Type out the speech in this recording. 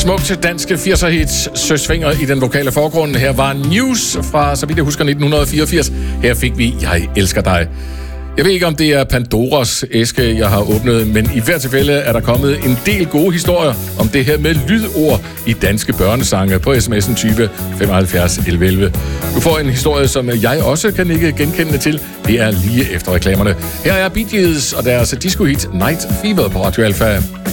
Smukt danske 80'er hits, Søsvinger i den lokale forgrund. Her var News fra, så vidt jeg husker, 1984. Her fik vi Jeg elsker dig. Jeg ved ikke, om det er Pandoras æske, jeg har åbnet, men i hvert tilfælde er der kommet en del gode historier om det her med lydord i danske børnesange på sms'en type 75 11 11. Du får en historie, som jeg også kan ikke genkende til. Det er lige efter reklamerne. Her er Bee Gees og deres disco-hit Night Fever på Radio Alpha.